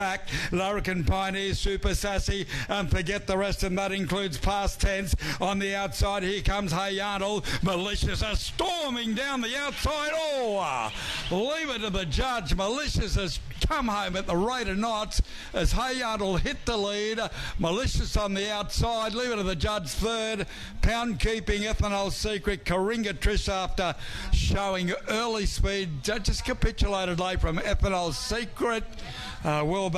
back. Larrikin Pioneer, Super Sassy, and forget the rest, and that includes past tense. On the outside, here comes Hayardle. Malicious are storming down the outside. Oh, leave it to the judge. Malicious has come home at the rate of knots as Hayardle hit the lead. Malicious on the outside. Leave it to the judge third. Pound Keeping, Ethanol Secret, Coringa Trish after showing early speed. Just capitulated late from Ethanol Secret. Well